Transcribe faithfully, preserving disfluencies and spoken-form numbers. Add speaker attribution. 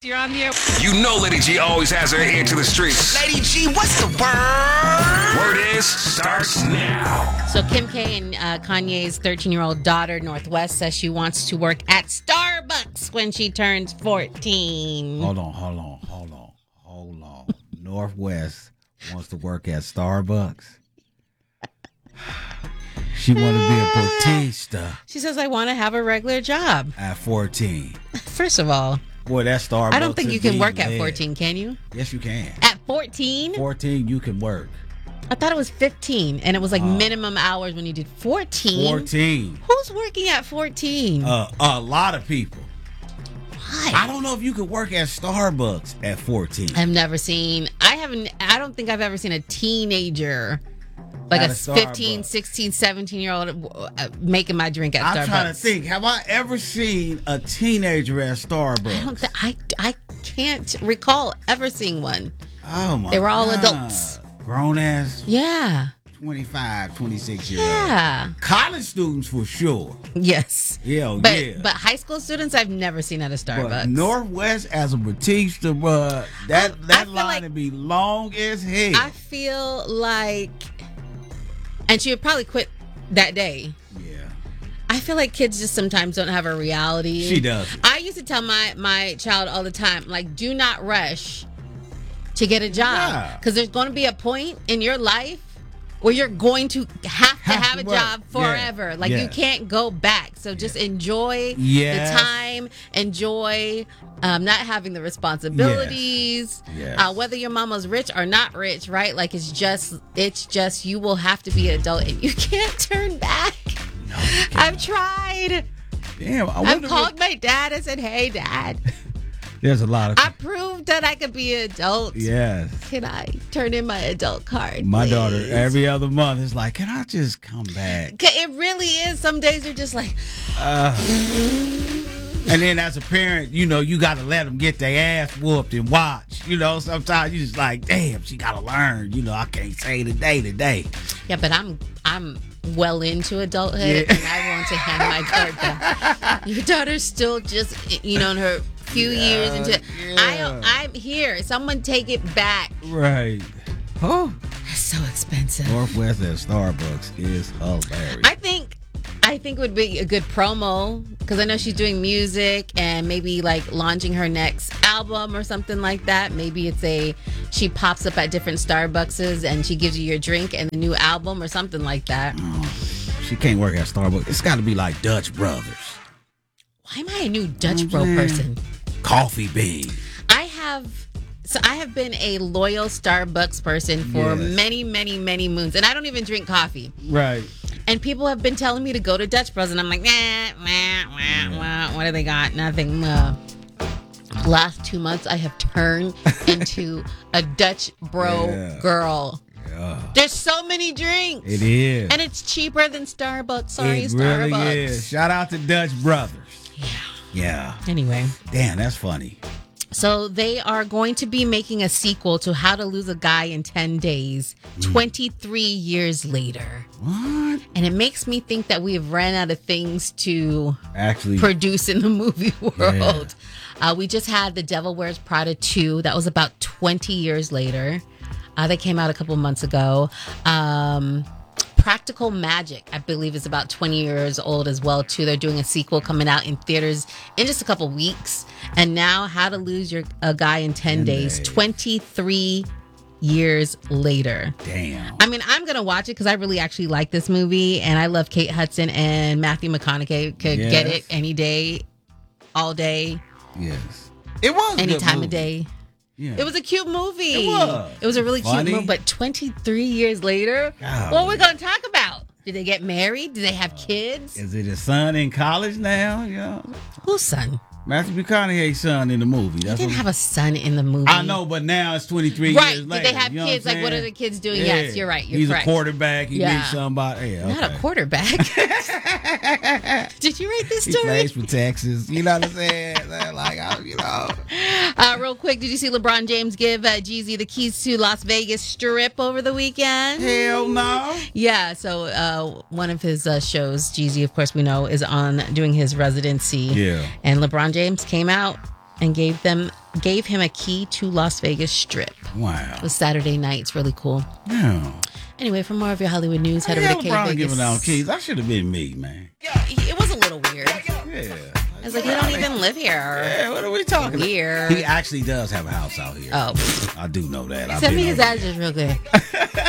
Speaker 1: You're on the air.
Speaker 2: You know Lady G always has her ear to the streets.
Speaker 3: Lady G, what's the word?
Speaker 2: Word is, starts now.
Speaker 1: So Kim K and uh, Kanye's thirteen-year-old daughter, Northwest, says she wants to work at Starbucks when she turns fourteen.
Speaker 4: Hold on, hold on, hold on, hold on. Northwest wants to work at Starbucks. She want to be a barista.
Speaker 1: She says, I want to have a regular job.
Speaker 4: At fourteen.
Speaker 1: First of all,
Speaker 4: boy, that's Starbucks.
Speaker 1: I don't think you can work at fourteen, can you?
Speaker 4: Yes, you can.
Speaker 1: At fourteen?
Speaker 4: fourteen, you can work.
Speaker 1: I thought it was fifteen, and it was like uh, minimum hours when you did fourteen.
Speaker 4: fourteen.
Speaker 1: Who's working at fourteen?
Speaker 4: Uh, a lot of people.
Speaker 1: Why?
Speaker 4: I don't know if you could work at Starbucks at fourteen.
Speaker 1: I've never seen, I haven't, I don't think I've ever seen a teenager, like
Speaker 4: at
Speaker 1: a, a fifteen, sixteen, seventeen year old uh, making my drink at
Speaker 4: I'm
Speaker 1: Starbucks.
Speaker 4: I'm trying to think, have I ever seen a teenager at Starbucks?
Speaker 1: I don't th- I, I can't recall ever seeing one.
Speaker 4: Oh my God.
Speaker 1: They were all adults.
Speaker 4: Grown ass.
Speaker 1: Yeah.
Speaker 4: twenty-five, twenty-six years old.
Speaker 1: Yeah.
Speaker 4: College students for sure.
Speaker 1: Yes.
Speaker 4: Yeah,
Speaker 1: but,
Speaker 4: yeah.
Speaker 1: But high school students, I've never seen at a Starbucks.
Speaker 4: But Northwest as a Batista, uh, that,
Speaker 1: I,
Speaker 4: that
Speaker 1: I
Speaker 4: line
Speaker 1: like,
Speaker 4: would be long as hell.
Speaker 1: I feel like, and she would probably quit that day.
Speaker 4: Yeah.
Speaker 1: I feel like kids just sometimes don't have a reality.
Speaker 4: She does.
Speaker 1: I used to tell my, my child all the time, like, do not rush to get a job, because yeah. there's going to be a point in your life where you're going to have to have, have to a work. job forever. Yeah. Like yeah. you can't go back. So just yeah. enjoy yes. the time, enjoy um, not having the responsibilities. Yes. Yes. Uh, whether your mama's rich or not rich, right? Like it's just, it's just you will have to be an adult and you can't turn back. No, I've tried.
Speaker 4: Damn, I
Speaker 1: I've called what... my dad and said, "Hey, Dad."
Speaker 4: There's a lot of.
Speaker 1: I proved that I could be an adult.
Speaker 4: Yes.
Speaker 1: Can I turn in my adult card?
Speaker 4: My
Speaker 1: please?
Speaker 4: daughter, every other month, is like, "Can I just come back?"
Speaker 1: It really is. Some days you're just like.
Speaker 4: Uh, and then as a parent, you know, you got to let them get their ass whooped and watch. You know, sometimes you just like, damn, she got to learn. You know, I can't say today, today.
Speaker 1: Yeah, but I'm, I'm. well into adulthood, yeah. and I want to hand my card back. Your daughter's still just, you know, in her few yeah, years into. Yeah. I, I'm here. Someone take it back.
Speaker 4: Right. Oh,
Speaker 1: that's so expensive.
Speaker 4: Northwest at Starbucks is hilarious.
Speaker 1: I think, I think it would be a good promo because I know she's doing music and maybe like launching her next album or something like that. Maybe it's a she pops up at different Starbuckses and she gives you your drink and the new album or something like that.
Speaker 4: Oh, she can't work at Starbucks. It's got to be like Dutch Brothers.
Speaker 1: Why am I a new Dutch Bro person?
Speaker 4: Coffee Bean.
Speaker 1: I have. So I have been a loyal Starbucks person for yes. many, many, many moons, and I don't even drink coffee.
Speaker 4: Right.
Speaker 1: And people have been telling me to go to Dutch Bros, and I'm like, nah, nah, nah, nah. What do they got? Nothing. Uh, last two months, I have turned into a Dutch Bro yeah. girl. Yeah. There's so many drinks.
Speaker 4: It is.
Speaker 1: And it's cheaper than Starbucks. Sorry,
Speaker 4: it
Speaker 1: Starbucks.
Speaker 4: It really is. Shout out to Dutch Brothers.
Speaker 1: Yeah.
Speaker 4: Yeah.
Speaker 1: Anyway.
Speaker 4: Damn, that's funny.
Speaker 1: So they are going to be making a sequel to How to Lose a Guy in ten days, mm. twenty-three years later.
Speaker 4: What?
Speaker 1: And it makes me think that we have ran out of things to
Speaker 4: actually
Speaker 1: produce in the movie world. Yeah. Uh, we just had The Devil Wears Prada two. That was about twenty years later. Uh, that came out a couple months ago. Um, Practical Magic, I believe, is about twenty years old as well, too. They're doing a sequel coming out in theaters in just a couple weeks. And now How to Lose Your a Guy in ten, ten days, days, twenty-three years later.
Speaker 4: Damn.
Speaker 1: I mean, I'm going to watch it because I really actually like this movie. And I love Kate Hudson and Matthew McConaughey. Could yes. get it any day, all day.
Speaker 4: Yes. It was
Speaker 1: any
Speaker 4: a good
Speaker 1: time
Speaker 4: movie.
Speaker 1: of day.
Speaker 4: Yeah.
Speaker 1: It was a cute movie.
Speaker 4: It was.
Speaker 1: It was a really
Speaker 4: Funny.
Speaker 1: cute movie. But twenty-three years later,
Speaker 4: God,
Speaker 1: what are we going to talk about? Did they get married? Did they have kids?
Speaker 4: Is it a son in college now? Yeah.
Speaker 1: Whose son?
Speaker 4: Matthew McConaughey's son in the movie.
Speaker 1: That's he didn't have a son in the movie.
Speaker 4: I know, but now it's twenty-three
Speaker 1: right.
Speaker 4: years later.
Speaker 1: Did they have
Speaker 4: you know
Speaker 1: kids?
Speaker 4: what
Speaker 1: like, what are the kids doing?
Speaker 4: Yeah.
Speaker 1: Yes, you're right. You're
Speaker 4: He's
Speaker 1: correct.
Speaker 4: a quarterback. He
Speaker 1: yeah.
Speaker 4: needs somebody. Yeah,
Speaker 1: Not
Speaker 4: okay.
Speaker 1: a quarterback. Did you write this story?
Speaker 4: He plays for Texas. You know what I'm saying? like, I, you know.
Speaker 1: Uh, real quick, did you see LeBron James give uh, Jeezy the keys to Las Vegas Strip over the weekend?
Speaker 4: Hell no.
Speaker 1: Yeah, so uh, one of his uh, shows, Jeezy, of course, we know, is on doing his residency.
Speaker 4: Yeah.
Speaker 1: And LeBron James came out and gave them gave him a key to Las Vegas Strip.
Speaker 4: Wow.
Speaker 1: It was Saturday night. It's really cool.
Speaker 4: Yeah.
Speaker 1: Anyway, for more of your Hollywood news, head
Speaker 4: Yeah,
Speaker 1: over to K
Speaker 4: LeBron
Speaker 1: Vegas.
Speaker 4: giving out keys. That should have been me, man.
Speaker 1: It was a little weird.
Speaker 4: Yeah.
Speaker 1: I was like, you don't even live here.
Speaker 4: Yeah, what are we talking
Speaker 1: Weird.
Speaker 4: about? He actually does have a house out here.
Speaker 1: Oh.
Speaker 4: I do know that. I've
Speaker 1: Send
Speaker 4: been
Speaker 1: me his
Speaker 4: over there.
Speaker 1: address real quick.